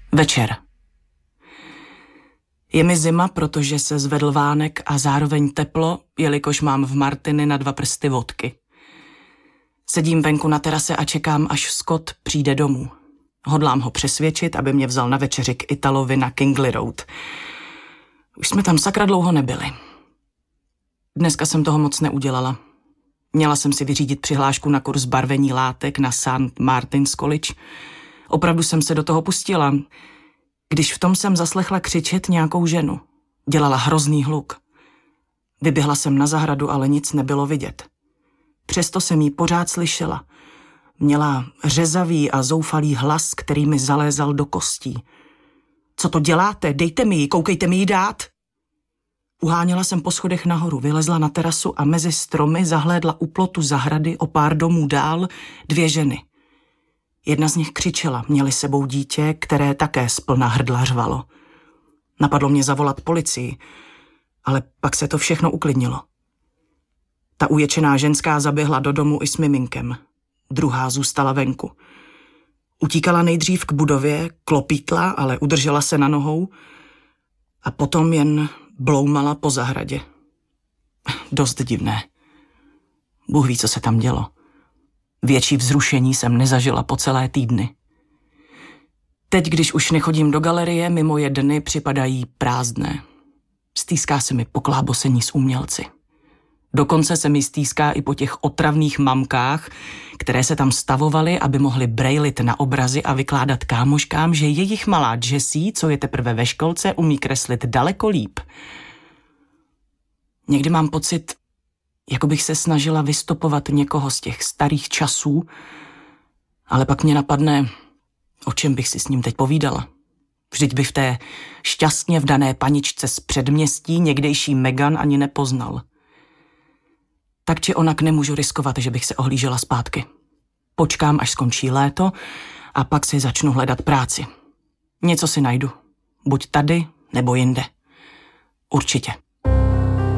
Večer. Je mi zima, protože se zvedl vánek a zároveň teplo, jelikož mám v Martiny na 2 prsty vodky. Sedím venku na terase a čekám, až Scott přijde domů. Hodlám ho přesvědčit, aby mě vzal na večeři k Italovi na Kingley Road. Už jsme tam sakra dlouho nebyli. Dneska jsem toho moc neudělala. Měla jsem si vyřídit přihlášku na kurz barvení látek na St. Martin's College. Opravdu jsem se do toho pustila, když v tom jsem zaslechla křičet nějakou ženu. Dělala hrozný hluk. Vyběhla jsem na zahradu, ale nic nebylo vidět. Přesto jsem jí pořád slyšela. Měla řezavý a zoufalý hlas, který mi zalézal do kostí. Co to děláte? Dejte mi ji, koukejte mi ji dát! Uháněla jsem po schodech nahoru, vylezla na terasu a mezi stromy zahlédla u plotu zahrady o pár domů dál 2 ženy. Jedna z nich křičela, měli sebou dítě, které také splna hrdla řvalo. Napadlo mě zavolat policii, ale pak se to všechno uklidnilo. Ta uječená ženská zaběhla do domu i s miminkem. Druhá zůstala venku. Utíkala nejdřív k budově, klopítla, ale udržela se na nohou a potom jen bloumala po zahradě. Dost divné. Bůh ví, co se tam dělo. Větší vzrušení jsem nezažila po celé týdny. Teď, když už nechodím do galerie, mi moje dny připadají prázdné. Stýská se mi po klábosení s umělci. Dokonce se mi stýská i po těch otravných mamkách, které se tam stavovaly, aby mohly brejlit na obrazy a vykládat kámoškám, že jejich malá Jessie, co je teprve ve školce, umí kreslit daleko líp. Někdy mám pocit, jako bych se snažila vystopovat někoho z těch starých časů, ale pak mě napadne, o čem bych si s ním teď povídala. Vždyť by v té šťastně vdané paničce z předměstí někdejší Megan ani nepoznal. Tak či onak nemůžu riskovat, že bych se ohlížela zpátky. Počkám, až skončí léto a pak si začnu hledat práci. Něco si najdu. Buď tady, nebo jinde. Určitě.